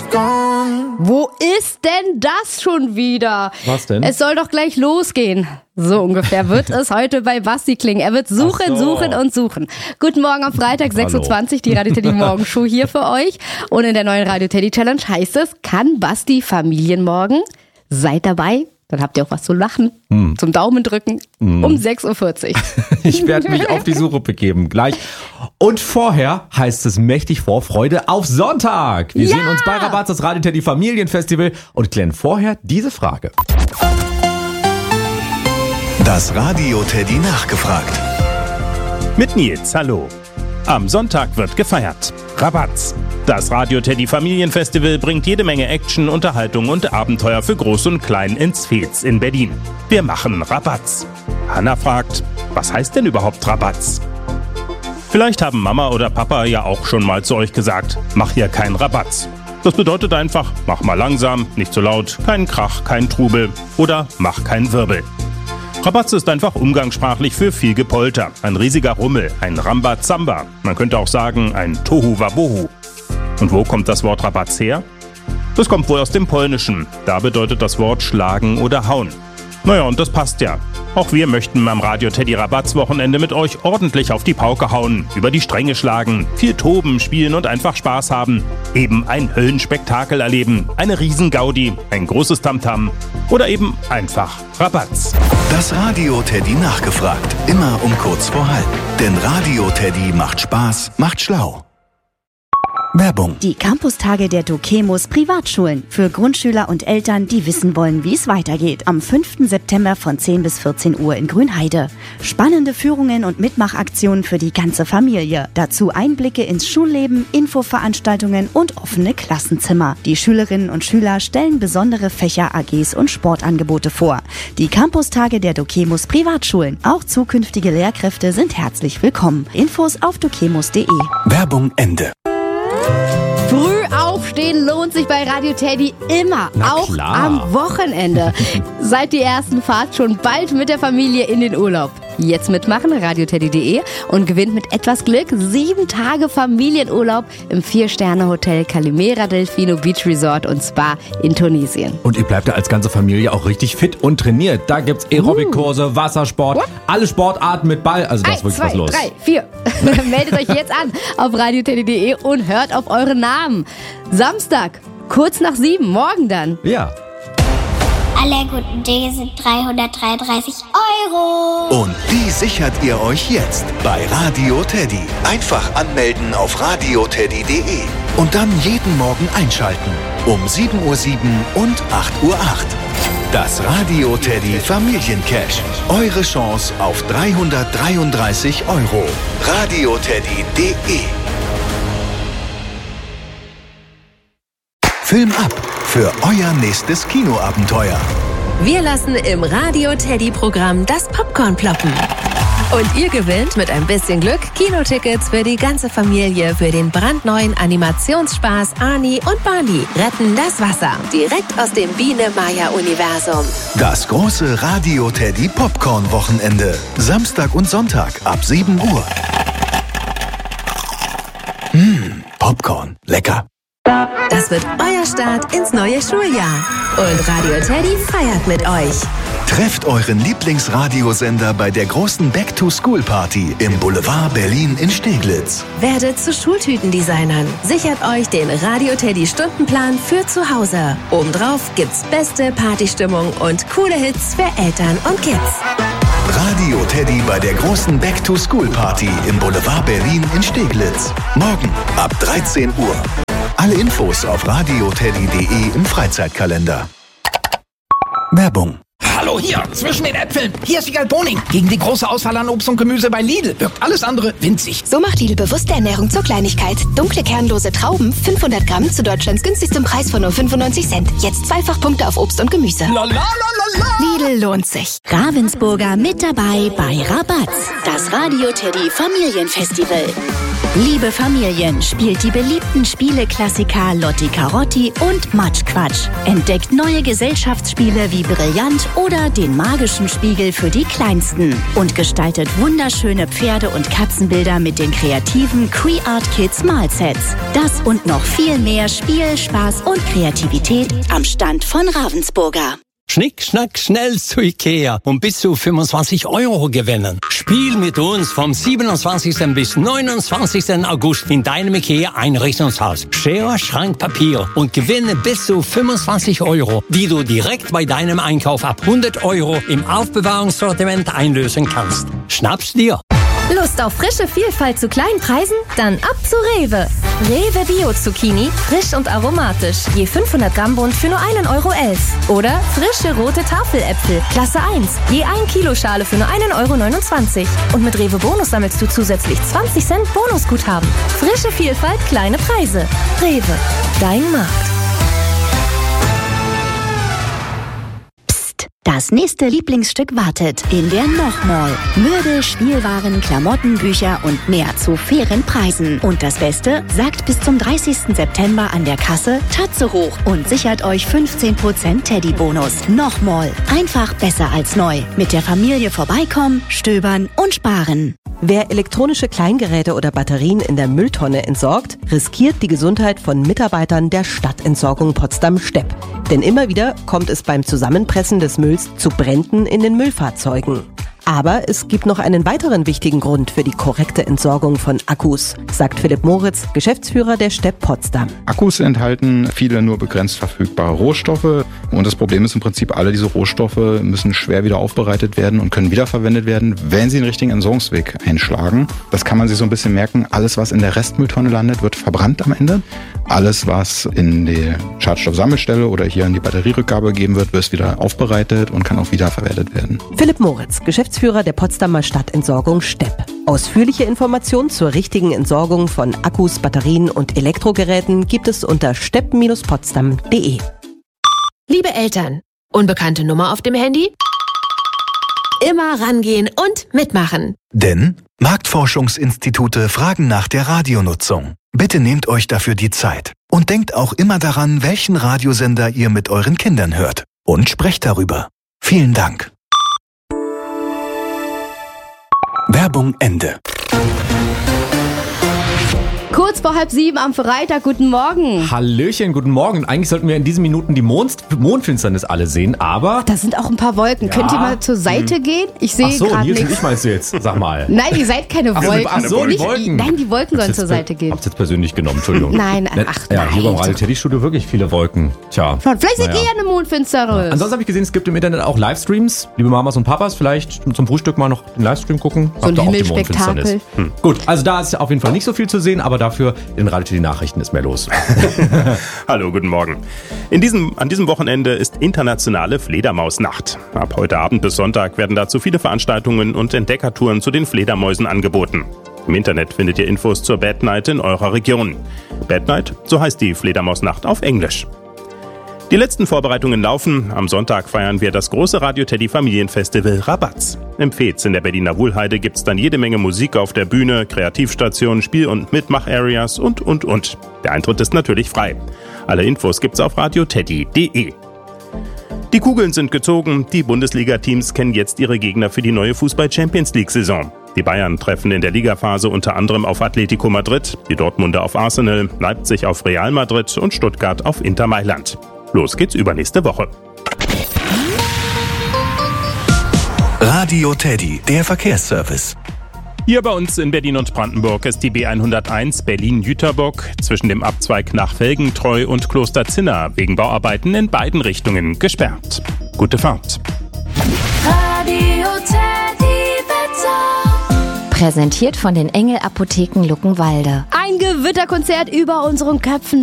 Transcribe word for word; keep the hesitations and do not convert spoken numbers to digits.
gone. Wo ist denn das schon wieder? Was denn? Es soll doch gleich losgehen. So ungefähr wird es heute bei Basti klingen. Er wird suchen, so. suchen und suchen. Guten Morgen am Freitag, sechs Uhr zwanzig, die Radio Teddy Morgenshow hier für euch. Und in der neuen Radio Teddy Challenge heißt es, kann Basti Familienmorgen? Seid dabei. Dann habt ihr auch was zu lachen, mm. zum Daumen drücken, mm. um sechs Uhr vierzig. Ich werde mich auf die Suche begeben, gleich. Und vorher heißt es mächtig Vorfreude auf Sonntag. Wir ja! sehen uns bei Rabatz, das Radio Teddy Familienfestival und klären vorher diese Frage. Das Radio Teddy nachgefragt. Mit Nils, hallo. Am Sonntag wird gefeiert. Rabatz. Das Radio Teddy Familienfestival bringt jede Menge Action, Unterhaltung und Abenteuer für Groß und Klein ins Veets in Berlin. Wir machen Rabatz. Hanna fragt, was heißt denn überhaupt Rabatz? Vielleicht haben Mama oder Papa ja auch schon mal zu euch gesagt, mach hier keinen Rabatz. Das bedeutet einfach, mach mal langsam, nicht zu laut, keinen Krach, keinen Trubel oder mach keinen Wirbel. Rabatz ist einfach umgangssprachlich für viel Gepolter, ein riesiger Rummel, ein Rambazamba. Man könnte auch sagen, ein Tohuwabohu. Und wo kommt das Wort Rabatz her? Das kommt wohl aus dem Polnischen. Da bedeutet das Wort schlagen oder hauen. Naja, und das passt ja. Auch wir möchten am Radio Teddy Rabatz Wochenende mit euch ordentlich auf die Pauke hauen, über die Stränge schlagen, viel toben, spielen und einfach Spaß haben. Eben ein Höllenspektakel erleben, eine Riesengaudi, ein großes Tamtam oder eben einfach Rabatz. Das Radio Teddy nachgefragt, immer um kurz vor halb. Denn Radio Teddy macht Spaß, macht schlau. Werbung. Die Campustage der Dokemos Privatschulen für Grundschüler und Eltern, die wissen wollen, wie es weitergeht. Am fünften September von zehn bis vierzehn Uhr in Grünheide. Spannende Führungen und Mitmachaktionen für die ganze Familie. Dazu Einblicke ins Schulleben, Infoveranstaltungen und offene Klassenzimmer. Die Schülerinnen und Schüler stellen besondere Fächer, A Gs und Sportangebote vor. Die Campustage der Dokemos Privatschulen. Auch zukünftige Lehrkräfte sind herzlich willkommen. Infos auf dokemos punkt de. Werbung Ende. Früh aufstehen lohnt sich bei Radio Teddy immer, Na auch klar. am Wochenende. Seid die ersten Fahrt schon bald mit der Familie in den Urlaub. Jetzt mitmachen, radio teddy punkt de und gewinnt mit etwas Glück sieben Tage Familienurlaub im Vier-Sterne-Hotel Calimera Delfino Beach Resort und Spa in Tunesien. Und ihr bleibt da als ganze Familie auch richtig fit und trainiert. Da gibt's Aerobic-Kurse, Wassersport, What? alle Sportarten mit Ball. Also da ist Eins, wirklich zwei, was los. drei, vier. Meldet euch jetzt an auf radio teddy punkt de und hört auf eure Namen. Samstag, kurz nach sieben, morgen dann. Ja. Alle guten Dinge sind dreihundertdreiunddreißig Euro. Und die sichert ihr euch jetzt bei Radio Teddy. Einfach anmelden auf radio teddy punkt de und dann jeden Morgen einschalten. Um sieben Uhr sieben und acht Uhr acht. Das Radio Teddy Familiencash. Eure Chance auf dreihundertdreiunddreißig Euro. radio teddy punkt de. Film ab für euer nächstes Kinoabenteuer. Wir lassen im Radio Teddy Programm das Popcorn ploppen. Und ihr gewinnt mit ein bisschen Glück Kinotickets für die ganze Familie für den brandneuen Animationsspaß Ani und Bali retten das Wasser. Direkt aus dem Biene-Maya-Universum. Das große Radio Teddy Popcorn Wochenende. Samstag und Sonntag ab sieben Uhr. Mmh, Popcorn, lecker. Das wird euer Start ins neue Schuljahr. Und Radio Teddy feiert mit euch. Trefft euren Lieblingsradiosender bei der großen Back-to-School-Party im Boulevard Berlin in Steglitz. Werdet zu Schultütendesignern. Sichert euch den Radio Teddy Stundenplan für zu Hause. Obendrauf gibt's beste Partystimmung und coole Hits für Eltern und Kids. Radio Teddy bei der großen Back-to-School-Party im Boulevard Berlin in Steglitz. Morgen ab dreizehn Uhr. Alle Infos auf radio teddy punkt de im Freizeitkalender. Werbung. Hallo hier, zwischen den Äpfeln. Hier ist Wiegald Boning. Gegen die große Auswahl an Obst und Gemüse bei Lidl wirkt alles andere winzig. So macht Lidl bewusste Ernährung zur Kleinigkeit. Dunkle, kernlose Trauben, fünfhundert Gramm zu Deutschlands günstigstem Preis von nur fünfundneunzig Cent. Jetzt zweifach Punkte auf Obst und Gemüse. La, la, la, la, la. Lidl lohnt sich. Ravensburger mit dabei bei Rabatz. Das Radio Teddy Familienfestival. Liebe Familien, spielt die beliebten Spieleklassiker Lotti Carotti und Matschquatsch. Entdeckt neue Gesellschaftsspiele wie Brillant oder den magischen Spiegel für die Kleinsten. Und gestaltet wunderschöne Pferde- und Katzenbilder mit den kreativen CreArt Kids Malsets. Das und noch viel mehr Spiel, Spaß und Kreativität am Stand von Ravensburger. Schnick, schnack, schnell zu Ikea und bis zu fünfundzwanzig Euro gewinnen. Spiel mit uns vom siebenundzwanzigsten bis neunundzwanzigsten August in deinem Ikea Einrichtungshaus. Schere, Schrank, Papier und gewinne bis zu fünfundzwanzig Euro, die du direkt bei deinem Einkauf ab hundert Euro im Aufbewahrungssortiment einlösen kannst. Schnapp's dir! Lust auf frische Vielfalt zu kleinen Preisen? Dann ab zu Rewe. Rewe Bio Zucchini, frisch und aromatisch. Je fünfhundert Gramm Bund für nur einen Euro elf. Oder frische rote Tafeläpfel, Klasse eins. Je ein Kilo Schale für nur einen Euro neunundzwanzig. Und mit Rewe Bonus sammelst du zusätzlich zwanzig Cent Bonusguthaben. Frische Vielfalt, kleine Preise. Rewe, dein Markt. Das nächste Lieblingsstück wartet in der Nochmall. Möbel, Spielwaren, Klamotten, Bücher und mehr zu fairen Preisen. Und das Beste, sagt bis zum dreißigsten September an der Kasse Tatze hoch und sichert euch fünfzehn Prozent Teddy-Bonus. Nochmall. Einfach besser als neu. Mit der Familie vorbeikommen, stöbern und sparen. Wer elektronische Kleingeräte oder Batterien in der Mülltonne entsorgt, riskiert die Gesundheit von Mitarbeitern der Stadtentsorgung Potsdam-Stepp. Denn immer wieder kommt es beim Zusammenpressen des Mülls zu Bränden in den Müllfahrzeugen. Aber es gibt noch einen weiteren wichtigen Grund für die korrekte Entsorgung von Akkus, sagt Philipp Moritz, Geschäftsführer der Stepp Potsdam. Akkus enthalten viele nur begrenzt verfügbare Rohstoffe. Und das Problem ist im Prinzip, alle diese Rohstoffe müssen schwer wieder aufbereitet werden und können wiederverwendet werden, wenn sie den richtigen Entsorgungsweg einschlagen. Das kann man sich so ein bisschen merken. Alles, was in der Restmülltonne landet, wird verbrannt am Ende. Alles, was in die Schadstoffsammelstelle oder hier in die Batterierückgabe gegeben wird, wird wieder aufbereitet und kann auch wiederverwertet werden. Philipp Moritz, Geschäftsführer der Potsdamer Stadtentsorgung Stepp. Ausführliche Informationen zur richtigen Entsorgung von Akkus, Batterien und Elektrogeräten gibt es unter stepp Bindestrich potsdam punkt de. Liebe Eltern, unbekannte Nummer auf dem Handy? Immer rangehen und mitmachen. Denn Marktforschungsinstitute fragen nach der Radionutzung. Bitte nehmt euch dafür die Zeit und denkt auch immer daran, welchen Radiosender ihr mit euren Kindern hört. Und sprecht darüber. Vielen Dank. Werbung Ende. Kurz vor halb sieben am Freitag, guten Morgen. Hallöchen, guten Morgen. Eigentlich sollten wir in diesen Minuten die Mond Mondfinsternis alle sehen, aber... Da sind auch ein paar Wolken. Ja. Könnt ihr mal zur Seite hm. gehen? Ich sehe so, gerade nichts. Ach so, ich meinst du jetzt, sag mal. Nein, ihr seid keine ach, Wolken. Ach so, die Nicht, Wolken. Nein, die Wolken sollen zur Seite gehen. Hab's jetzt persönlich genommen, Entschuldigung. Nein, ach Ja, nein. hier beim Radio Teddy Studio wirklich viele Wolken. Tja. Vielleicht seht naja. ihr ja eine Mondfinsternis. Ja. Ansonsten habe ich gesehen, es gibt im Internet auch Livestreams. Liebe Mamas und Papas, vielleicht zum Frühstück mal noch den Livestream gucken. So ein Himmelspektakel. Hm. Gut, also da ist auf jeden Fall nicht so viel zu sehen, aber dafür in Radio Teddy Nachrichten ist mehr los. Hallo, guten Morgen. In diesem, an diesem Wochenende ist internationale Fledermausnacht. Ab heute Abend bis Sonntag werden dazu viele Veranstaltungen und Entdeckertouren zu den Fledermäusen angeboten. Im Internet findet ihr Infos zur Bad Night in eurer Region. Bad Night, so heißt die Fledermausnacht auf Englisch. Die letzten Vorbereitungen laufen. Am Sonntag feiern wir das große Radio Teddy Familienfestival Rabatz. Im Fez in der Berliner Wuhlheide gibt's dann jede Menge Musik auf der Bühne, Kreativstationen, Spiel- und Mitmach-Areas und, und, und. Der Eintritt ist natürlich frei. Alle Infos gibt's auf radio teddy punkt de. Die Kugeln sind gezogen. Die Bundesliga-Teams kennen jetzt ihre Gegner für die neue Fußball-Champions-League-Saison. Die Bayern treffen in der Ligaphase unter anderem auf Atletico Madrid, die Dortmunder auf Arsenal, Leipzig auf Real Madrid und Stuttgart auf Inter Mailand. Los geht's übernächste Woche. Radio Teddy, der Verkehrsservice. Hier bei uns in Berlin und Brandenburg ist die B hunderteins Berlin-Jüterbock zwischen dem Abzweig nach Felgentreu und Kloster Zinna wegen Bauarbeiten in beiden Richtungen gesperrt. Gute Fahrt. Radio Teddy Wetter. Präsentiert von den Engel Apotheken Luckenwalde. Ein Gewitterkonzert über unseren Köpfen.